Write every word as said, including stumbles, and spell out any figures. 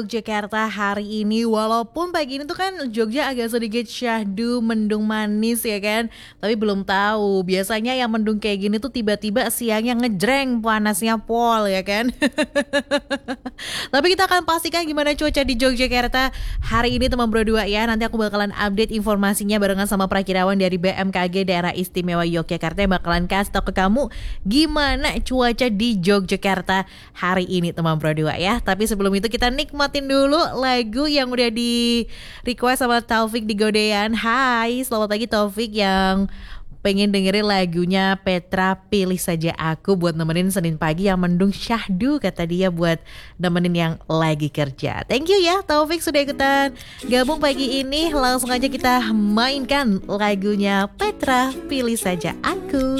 Jakarta hari ini, walaupun pagi ini tuh kan Jogja agak sedikit syahdu, mendung manis ya kan. Tapi belum tahu, biasanya yang mendung kayak gini tuh tiba-tiba siangnya ngejreng panasnya pol ya kan. Tapi kita akan pastikan gimana cuaca di Yogyakarta hari ini teman bro dua ya. Nanti aku bakalan update informasinya barengan sama Prakirawan dari B M K G Daerah Istimewa Yogyakarta yang bakalan kasih tau ke kamu gimana cuaca di Yogyakarta hari ini teman bro dua ya. Tapi sebelum itu kita nikmatin dulu lagu yang udah di request sama Taufik di Godean. Hai, selamat pagi Taufik yang pengen dengerin lagunya Petra Pilih Saja Aku buat nemenin Senin pagi yang mendung syahdu kata dia buat nemenin yang lagi kerja. Thank you ya Taufik sudah ikutan gabung pagi ini. Langsung aja kita mainkan lagunya Petra Pilih Saja Aku.